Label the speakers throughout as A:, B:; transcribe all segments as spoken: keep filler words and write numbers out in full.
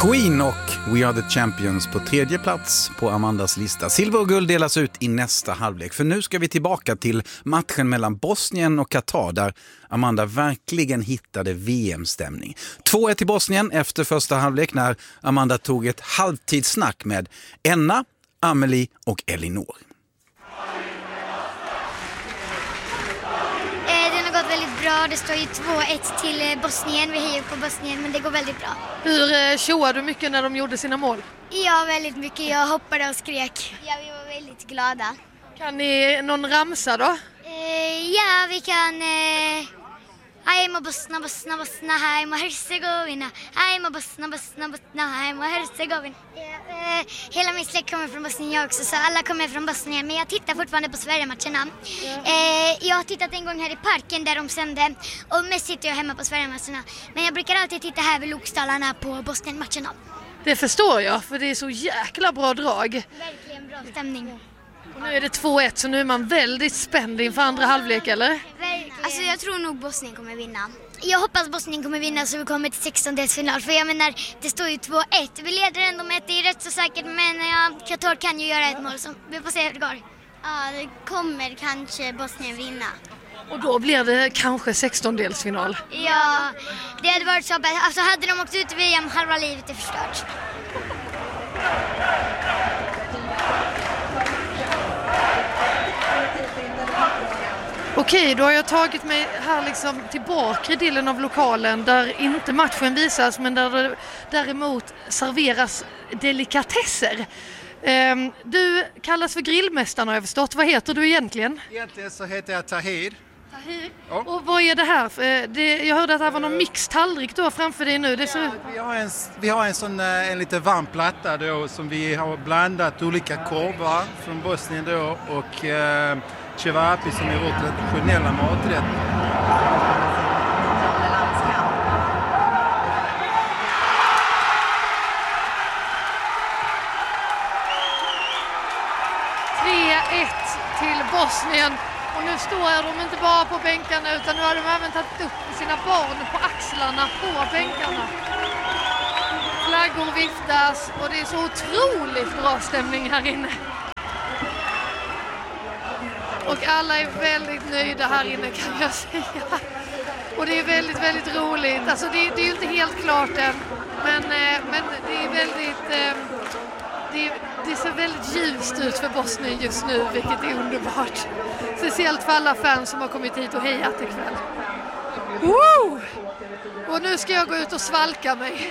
A: Queen och We Are The Champions på tredje plats på Amandas lista. Silver och guld delas ut i nästa halvlek. För nu ska vi tillbaka till matchen mellan Bosnien och Qatar där Amanda verkligen hittade V M-stämning. två ett till Bosnien efter första halvlek när Amanda tog ett halvtidssnack med Enna, Amelie och Elinor.
B: Väldigt bra, det står ju två ett till Bosnien, vi hejar på Bosnien men det går väldigt bra.
C: Hur tjoade du mycket när de gjorde sina mål?
B: Ja, väldigt mycket, jag hoppade och skrek. Ja, vi var väldigt glada.
C: Kan ni någon ramsa då?
B: Eh, ja, vi kan... Eh... Ajmo Bosna, Bosna, Bosna, hajmo Herzegovina. Ajmo Bosna, Bosna, Bosna, hajmo Herzegovina. Ja, eh, hela min släkt kommer från Bosnien jag också, så alla kommer från Bosnien. Men jag tittar fortfarande på Sverige-matcherna. Ja. Eh, jag har tittat en gång här i parken där de sände. Och mest sitter jag hemma på Sverige-matcherna. Men jag brukar alltid titta här vid Lokstalarna på Bosnien-matcherna.
C: Det förstår jag, för det är så jäkla bra drag.
B: Verkligen bra stämning.
C: Och nu är det två ett, så nu är man väldigt spänd inför andra halvlek, eller?
B: Verkligen. Alltså jag tror nog Bosnien kommer vinna. Jag hoppas Bosnien kommer vinna så vi kommer till sextondelsfinal. För jag menar, det står ju två ett. Vi leder ändå med ett, det är rätt så säkert. Men ja, Qatar kan ju göra ett mål, så vi får se hur det går. Ja, det kommer kanske Bosnien vinna.
C: Och då blir det kanske sextondelsfinal.
B: Ja, det hade varit så bäst. Alltså hade de åkt ut i V M, halva livet är förstört.
C: Okej, då har jag tagit mig här liksom till bakre delen av lokalen där inte matchen visas men där det däremot serveras delikatesser. Um, du kallas för grillmästaren, har jag förstått. Vad heter du egentligen?
D: Egentligen så heter jag Tahir.
C: Tahir? Ja. Och vad är det här? Det, jag hörde att det här var någon mixed tallrik då framför dig nu. Det så...
D: ja, vi, har en, vi har en sån en lite varm platta då som vi har blandat olika korvar från Bosnien då och eh, cevapi som är vårt traditionella maträtt.
C: tre ett till Bosnien. Och nu står de inte bara på bänkarna utan nu har de även tagit upp sina barn på axlarna på bänkarna. Flaggor viftas och det är så otroligt bra stämning här inne. Och alla är väldigt nöjda här inne, kan jag säga. Och det är väldigt, väldigt roligt. Alltså det, det är ju inte helt klart än. Men, men det är väldigt... Det, det ser väldigt ljust ut för Bosnien just nu, vilket är underbart. Speciellt för alla fans som har kommit hit och hejat ikväll. Woo! Och nu ska jag gå ut och svalka mig.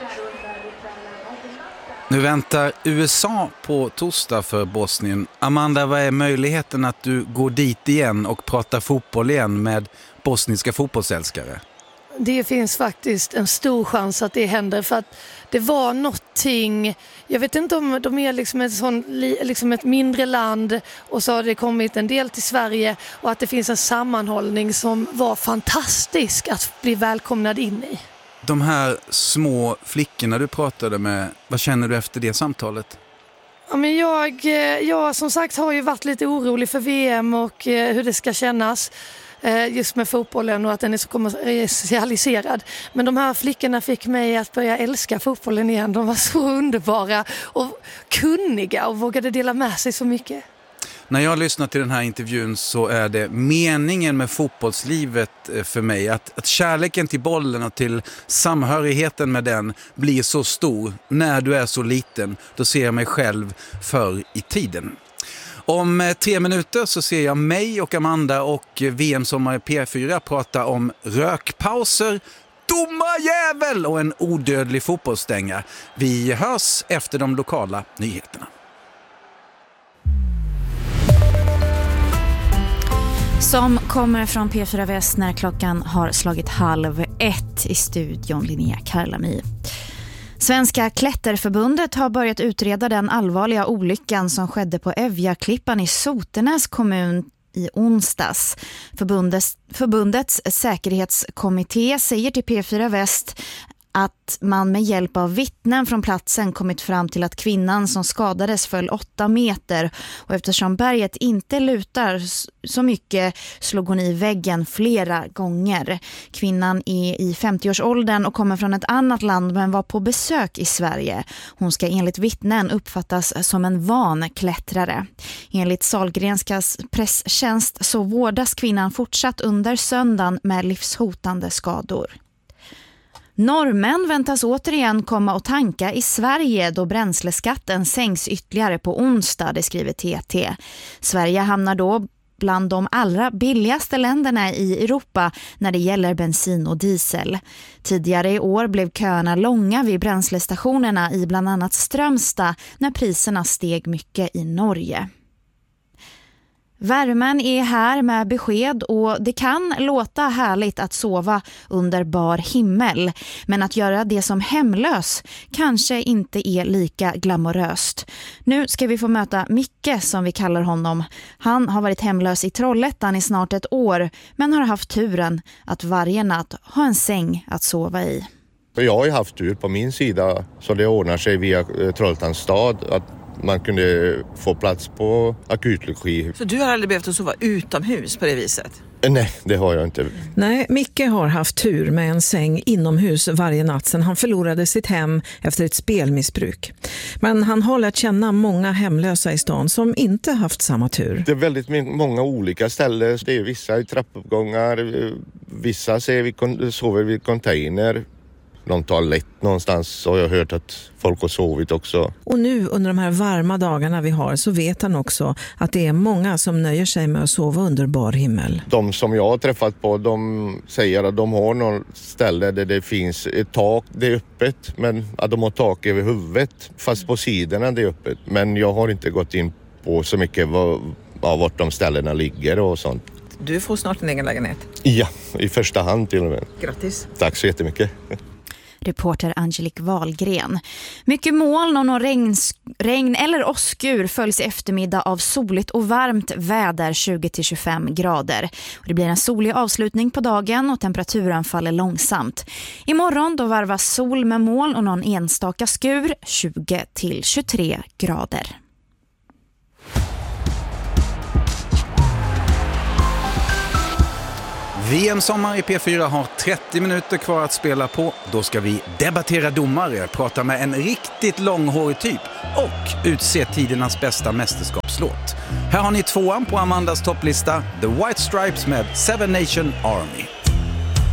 A: Nu väntar U S A på torsdag för Bosnien. Amanda, vad är möjligheten att du går dit igen och pratar fotboll igen med bosniska fotbollsälskare?
C: Det finns faktiskt en stor chans att det händer, för att det var någonting, jag vet inte om de är liksom ett, sån, liksom ett mindre land och så har det kommit en del till Sverige och att det finns en sammanhållning som var fantastisk att bli välkomnad in i.
A: De här små flickorna du pratade med, vad känner du efter det samtalet?
C: Ja, men jag, jag som sagt har ju varit lite orolig för V M och hur det ska kännas. Just med fotbollen och att den är så kommersialiserad. Men de här flickorna fick mig att börja älska fotbollen igen. De var så underbara och kunniga och vågade dela med sig så mycket.
A: När jag lyssnar till den här intervjun så är det meningen med fotbollslivet för mig. Att, att kärleken till bollen och till samhörigheten med den blir så stor när du är så liten. Då ser jag mig själv för i tiden. Om tre minuter så ser jag mig och Amanda och V M-sommar P fyra prata om rökpauser, domarjävel och en odödlig fotbollsstänga. Vi hörs efter de lokala nyheterna.
E: Som kommer från P fyra Väst när klockan har slagit halv ett i studion, Linnea Karlami. Svenska klätterförbundet har börjat utreda den allvarliga olyckan som skedde på Evjaklippan i Sotenäs kommun i onsdags. Förbundets, förbundets säkerhetskommitté säger till P fyra Väst att man med hjälp av vittnen från platsen kommit fram till att kvinnan som skadades föll åtta meter och eftersom berget inte lutar så mycket slog hon i väggen flera gånger. Kvinnan är i femtioårsåldern och kommer från ett annat land men var på besök i Sverige. Hon ska enligt vittnen uppfattas som en van klättrare. Enligt Sahlgrenskas presstjänst så vårdas kvinnan fortsatt under söndagen med livshotande skador. Norrmän väntas återigen komma och tanka i Sverige då bränsleskatten sänks ytterligare på onsdag, det skriver T T. Sverige hamnar då bland de allra billigaste länderna i Europa när det gäller bensin och diesel. Tidigare i år blev köerna långa vid bränslestationerna i bland annat Strömstad när priserna steg mycket i Norge. Värmen är här med besked och det kan låta härligt att sova under bar himmel. Men att göra det som hemlös kanske inte är lika glamoröst. Nu ska vi få möta Micke som vi kallar honom. Han har varit hemlös i Trollhättan i snart ett år men har haft turen att varje natt ha en säng att sova i.
F: Jag har ju haft tur på min sida så det ordnar sig via Trollhättans stad att man kunde få plats på akutlogi.
G: Så du har aldrig behövt att sova utomhus på det viset?
F: Nej, det har jag inte.
H: Nej, Micke har haft tur med en säng inomhus varje natt sedan han förlorade sitt hem efter ett spelmissbruk. Men han har lärt känna många hemlösa i stan som inte haft samma tur.
F: Det är väldigt många olika ställen. Det är vissa i trappuppgångar, vissa sover vid container. Någon toalett någonstans så har jag hört att folk har sovit också.
H: Och nu under de här varma dagarna vi har så vet han också att det är många som nöjer sig med att sova under bar himmel.
F: De som jag har träffat på de säger att de har något ställe där det finns ett tak, det är öppet men att de har tak över huvudet fast på sidorna det är öppet. Men jag har inte gått in på så mycket vad, ja, vart de ställena ligger och sånt.
G: Du får snart en egen lägenhet.
F: Ja, i första hand till och med.
G: Grattis.
F: Tack så jättemycket.
E: Reporter Angelique Wahlgren. Mycket moln och någon regn, regn eller åskur följs i eftermiddag av soligt och varmt väder tjugo till tjugofem grader. Och det blir en solig avslutning på dagen och temperaturen faller långsamt. Imorgon då varvas sol med moln och någon enstaka skur tjugo till tjugotre grader.
A: V M-sommar i P fyra har trettio minuter kvar att spela på. Då ska vi debattera domare, prata med en riktigt långhårig typ och utse tidernas bästa mästerskapslåt. Här har ni tvåan på Amandas topplista, The White Stripes med Seven Nation Army.